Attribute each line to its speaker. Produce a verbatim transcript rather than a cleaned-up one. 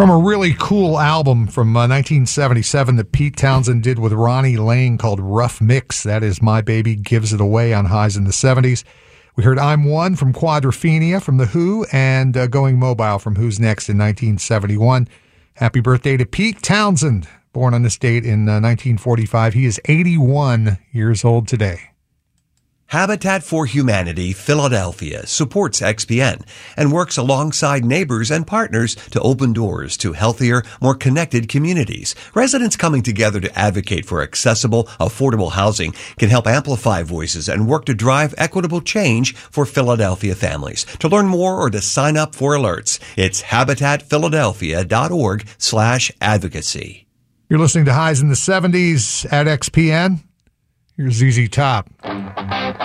Speaker 1: From a really cool album from uh, nineteen seventy-seven that Pete Townsend did with Ronnie Lane called Rough Mix. That is My Baby Gives It Away on Highs in the seventies. We heard I'm One from Quadrophenia from The Who, and uh, Going Mobile from Who's Next in nineteen seventy-one. Happy birthday to Pete Townsend, born on this date in uh, nineteen forty-five. He is eighty-one years old today.
Speaker 2: Habitat for Humanity Philadelphia supports X P N and works alongside neighbors and partners to open doors to healthier, more connected communities. Residents coming together to advocate for accessible, affordable housing can help amplify voices and work to drive equitable change for Philadelphia families. To learn more or to sign up for alerts, it's habitat philadelphia dot org slash advocacy.
Speaker 1: You're listening to Highs in the seventies at X P N. Here's Z Z Top.